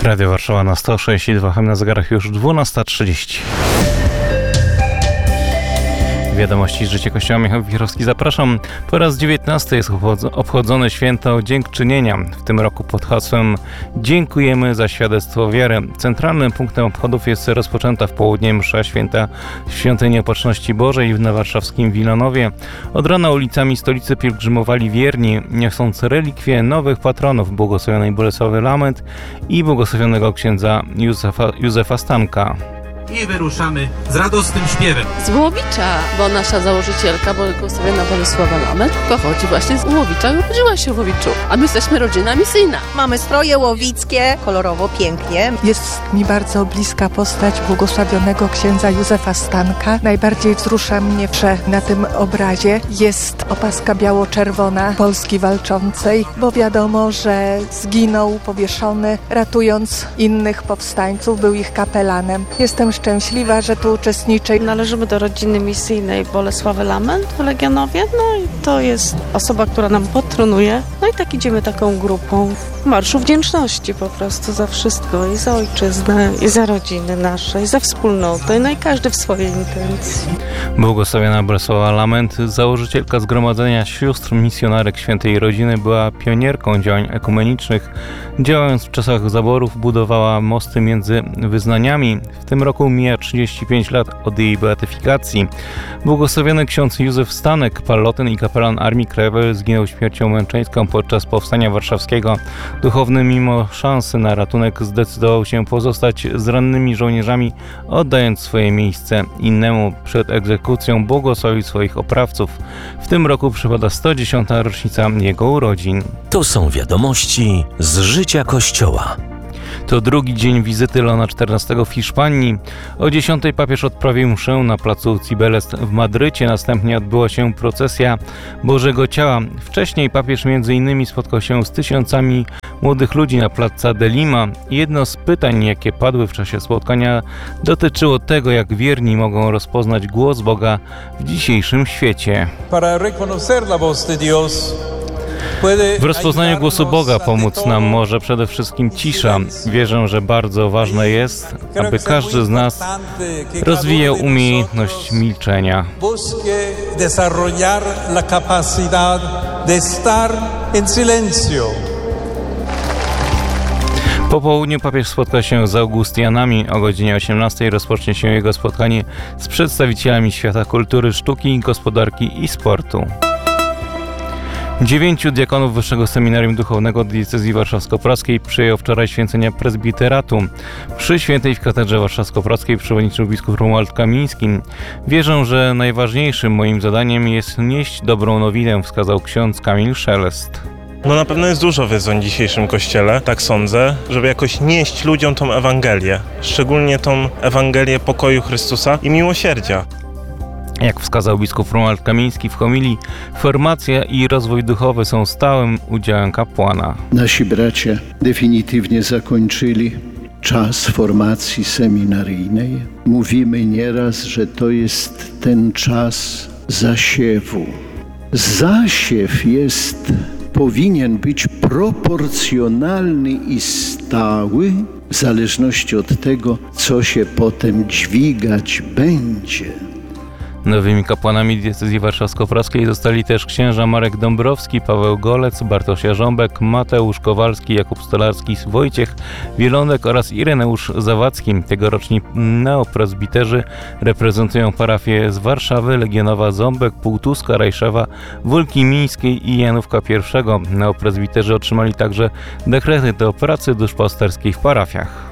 Radio Warszawa na 106,2 na zegarach już 12:30. Wiadomości z życia Kościoła. Michał Wichrowski, zapraszam. Po raz 19 jest obchodzone święto Dziękczynienia. W tym roku pod hasłem Dziękujemy za świadectwo wiary. Centralnym punktem obchodów jest rozpoczęta w południe msza święta w Świątyni Opatrzności Bożej na warszawskim Wilanowie. Od rana ulicami stolicy pielgrzymowali wierni, niosąc relikwie nowych patronów błogosławionej Bolesławy Lament i błogosławionego księdza Józefa Stanka. I wyruszamy z radosnym śpiewem. Z Łowicza, bo nasza założycielka, błogosławiona Bolesława Lament, pochodzi właśnie z Łowicza i urodziła się w Łowiczu, a my jesteśmy rodzina misyjna. Mamy stroje łowickie, kolorowo, pięknie. Jest mi bardzo bliska postać błogosławionego księdza Józefa Stanka. Najbardziej wzrusza mnie, że na tym obrazie jest opaska biało-czerwona Polski walczącej, bo wiadomo, że zginął powieszony, ratując innych powstańców, był ich kapelanem. Jestem szczęśliwa, że tu uczestniczę. Należymy do rodziny misyjnej Bolesławy Lament w Legionowie, no i to jest osoba, która nam patronuje. No i tak idziemy taką grupą w Marszu Wdzięczności po prostu za wszystko, i za ojczyznę, i za rodziny nasze, i za wspólnotę, no i każdy w swojej intencji. Błogosławiona Bolesława Lament, założycielka Zgromadzenia Sióstr Misjonarek Świętej Rodziny, była pionierką działań ekumenicznych. Działając w czasach zaborów, budowała mosty między wyznaniami. W tym roku mija 35 lat od jej beatyfikacji. Błogosławiony ksiądz Józef Stanek, palotyn i kapelan Armii Krajowej, zginął śmiercią męczeńską podczas Powstania Warszawskiego. Duchowny mimo szansy na ratunek zdecydował się pozostać z rannymi żołnierzami, oddając swoje miejsce innemu. Przed egzekucją błogosławił swoich oprawców. W tym roku przypada 110. rocznica jego urodzin. To są wiadomości z życia Kościoła. To drugi dzień wizyty Leona XIV w Hiszpanii. O 10 papież odprawił mszę na placu Cibeles w Madrycie. Następnie odbyła się procesja Bożego Ciała. Wcześniej papież m.in. spotkał się z tysiącami młodych ludzi na Plaza de Lima. Jedno z pytań, jakie padły w czasie spotkania, dotyczyło tego, jak wierni mogą rozpoznać głos Boga w dzisiejszym świecie. W rozpoznaniu głosu Boga pomóc nam może przede wszystkim cisza. Wierzę, że bardzo ważne jest, aby każdy z nas rozwijał umiejętność milczenia. Po południu papież spotka się z Augustianami. O godzinie 18 rozpocznie się jego spotkanie z przedstawicielami świata kultury, sztuki, gospodarki i sportu. 9 diakonów Wyższego Seminarium Duchownego Diecezji Warszawsko-Praskiej przyjął wczoraj święcenia prezbiteratu. Przy świętej w katedrze warszawsko-praskiej przewodniczył biskup Romuald Kamiński. Wierzę, że najważniejszym moim zadaniem jest nieść dobrą nowinę, wskazał ksiądz Kamil Szelest. Na pewno jest dużo wyzwań w dzisiejszym Kościele, tak sądzę, żeby jakoś nieść ludziom tą Ewangelię, szczególnie tą Ewangelię pokoju Chrystusa i miłosierdzia. Jak wskazał biskup Romuald Kamiński w homilii, formacja i rozwój duchowy są stałym udziałem kapłana. Nasi bracia definitywnie zakończyli czas formacji seminaryjnej. Mówimy nieraz, że to jest ten czas zasiewu. Zasiew powinien być proporcjonalny i stały w zależności od tego, co się potem dźwigać będzie. Nowymi kapłanami diecezji warszawsko-praskiej zostali też księża Marek Dąbrowski, Paweł Golec, Bartosz Jarząbek, Mateusz Kowalski, Jakub Stolarski, Wojciech Wielonek oraz Ireneusz Zawadzki. Tegoroczni neopresbiterzy reprezentują parafie z Warszawy, Legionowa, Ząbek, Półtuska, Rajszewa, Wólki Mińskiej i Janówka I. Neopresbiterzy otrzymali także dekrety do pracy duszpasterskiej w parafiach.